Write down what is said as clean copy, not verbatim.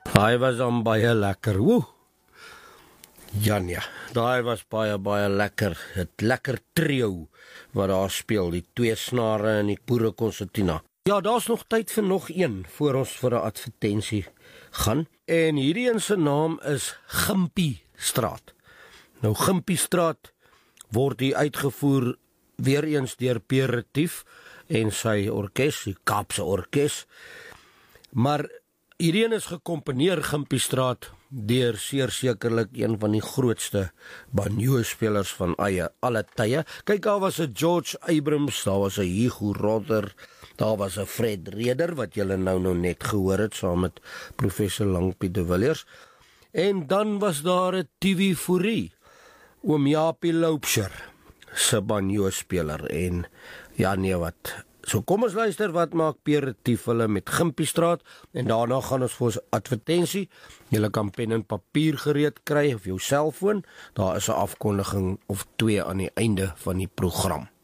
Hy was dan baie lekker. Woe! Janja, daai was baie lekker. Het lekker trio wat daar speel, die twee snare en die boerekonsertina. Ja, daar's nog tyd vir nog een voor ons vir 'n advertensie gaan. En hierdie een se naam is Gimpiestraat. Nou Gimpiestraat word hier uitgevoer weer eens deur Pierre Retief en sy orkes, die Kaapse Orkes. Maar hierdie een is gekomponeer Gimpiestraat deur sekerlik een van die grootste banjo-spelers van alle tye. Kyk, daar was 'n George Abrams, daar was 'n Hugo Rodder, daar was 'n Fred Reder wat julle nou net gehoor het saam met professor Langpiet de Villiers. En dan was daar 'n TV Fourie, oom Japie Loubser se banjo-speler en ja nee wat. So kom ons luister wat maak Pierre Retief hulle met Gimpiestraat en daarna gaan ons vir ons advertensie. Julle kan pen en papier gereed kry of jou selfoon. Daar is 'n afkondiging of twee aan die einde van die program.